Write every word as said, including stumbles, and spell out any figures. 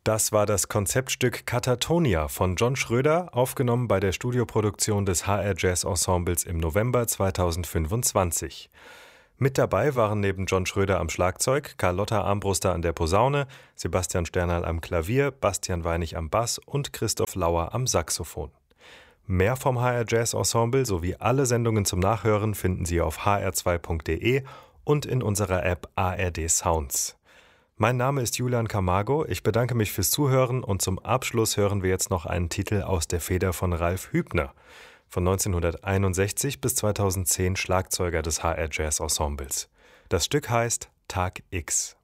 Das war das Konzeptstück Katatonia von John Schröder, aufgenommen bei der Studioproduktion des H R Jazz Ensembles im November zweitausendfünfundzwanzig. Mit dabei waren neben John Schröder am Schlagzeug, Carlotta Armbruster an der Posaune, Sebastian Sternal am Klavier, Bastian Weinig am Bass und Christoph Lauer am Saxophon. Mehr vom H R Jazz Ensemble sowie alle Sendungen zum Nachhören finden Sie auf h r zwei punkt d e und in unserer App A R D Sounds. Mein Name ist Julian Camargo, ich bedanke mich fürs Zuhören und zum Abschluss hören wir jetzt noch einen Titel aus der Feder von Ralf Hübner, von neunzehnhunderteinundsechzig bis zweitausendzehn Schlagzeuger des H R Jazz Ensembles. Das Stück heißt Tag X.